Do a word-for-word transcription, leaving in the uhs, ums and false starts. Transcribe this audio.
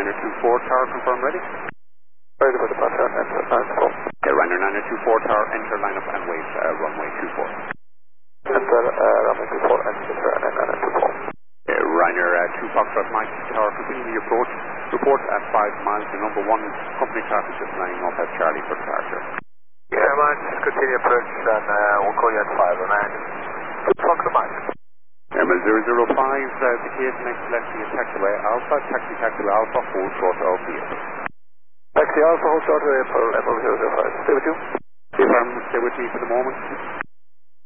niner two four tower, confirm ready. Ready for departure, enter line up. Yeah, Ryanair niner two four tower, enter line up and wait uh, runway two four. Enter uh, runway two four, enter Ryanair niner two four. Yeah, Ryanair uh, two Foxtrot Mike tower, continue the approach. Report at five miles to number one company traffic just lining up at Charlie for departure. Yeah, Mike, just continue approach and uh, we'll call you at five, man. two Foxtrot Mike. Airmail zero zero five, uh, the case next left to taxiway Alpha, taxi taxiway Alpha, hold short of vehicle. Taxi Alpha, hold short of vehicle, Airmail zero zero five. Stay with you. Stay, um, stay with me for the moment.